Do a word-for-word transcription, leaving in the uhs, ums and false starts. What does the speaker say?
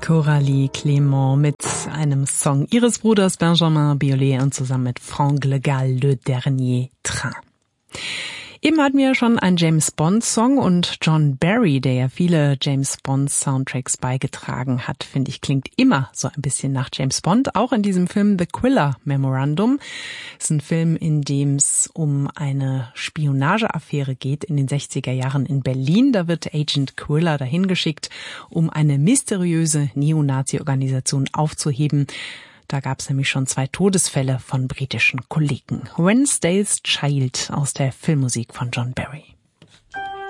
Coralie Clément mit einem Song ihres Bruders Benjamin Biolay und zusammen mit Franck Le Gall, Le Dernier Train. Eben hatten wir schon einen James-Bond-Song und John Barry, der ja viele James-Bond-Soundtracks beigetragen hat, finde ich, klingt immer so ein bisschen nach James Bond. Auch in diesem Film The Quiller Memorandum. Das ist ein Film, in dem es um eine Spionageaffäre geht in den sechziger Jahren in Berlin. Da wird Agent Quiller dahin geschickt, um eine mysteriöse Neonazi-Organisation aufzuheben. Da gab es nämlich schon zwei Todesfälle von britischen Kollegen. Wednesday's Child aus der Filmmusik von John Barry.